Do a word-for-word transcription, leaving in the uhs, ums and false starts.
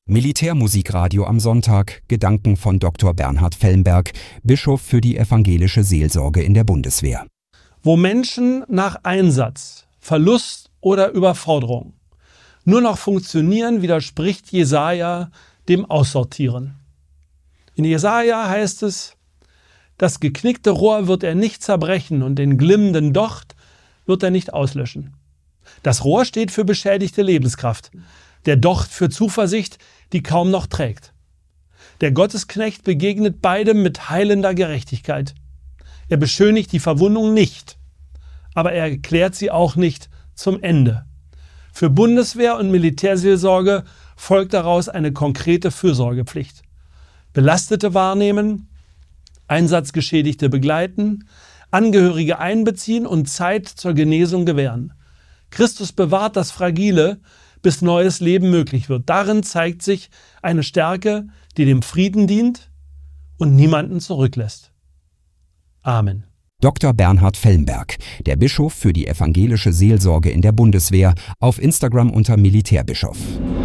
Militärmusikradio am Sonntag, Gedanken von Doktor Bernhard Fellenberg, Bischof für die evangelische Seelsorge in der Bundeswehr. Wo Menschen nach Einsatz, Verlust oder Überforderung nur noch funktionieren, widerspricht Jesaja dem Aussortieren. In Jesaja heißt es: Das geknickte Rohr wird er nicht zerbrechen und den glimmenden Docht wird er nicht auslöschen. Das Rohr steht für beschädigte Lebenskraft, der Docht für Zuversicht, die kaum noch trägt. Der Gottesknecht begegnet beidem mit heilender Gerechtigkeit. Er beschönigt die Verwundung nicht, aber er erklärt sie auch nicht zum Ende. Für Bundeswehr und Militärseelsorge folgt daraus eine konkrete Fürsorgepflicht. Belastete wahrnehmen, Einsatzgeschädigte begleiten, Angehörige einbeziehen und Zeit zur Genesung gewähren. Christus bewahrt das Fragile, bis neues Leben möglich wird. Darin zeigt sich eine Stärke, die dem Frieden dient und niemanden zurücklässt. Amen. Doktor Bernhard Fellenberg, der Bischof für die evangelische Seelsorge in der Bundeswehr, auf Instagram unter Militärbischof.